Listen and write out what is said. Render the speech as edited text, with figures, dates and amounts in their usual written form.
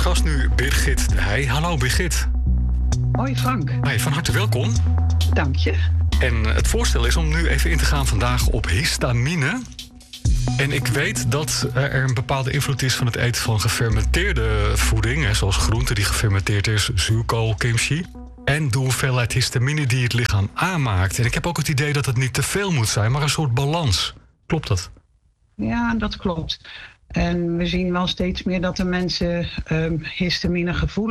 gast nu Birgit de Heij. Hallo Birgit. Hoi Frank. Hey, van harte welkom. Dank je. En het voorstel is om nu even in te gaan vandaag op histamine. En ik weet dat er een bepaalde invloed is van het eten van gefermenteerde voeding, hè, zoals groente die gefermenteerd is, zuurkool, kimchi. En de hoeveelheid histamine die het lichaam aanmaakt. En ik heb ook het idee dat het niet te veel moet zijn, maar een soort balans. Klopt dat? Ja, dat klopt. En we zien wel steeds meer dat de mensen histamine gevoelig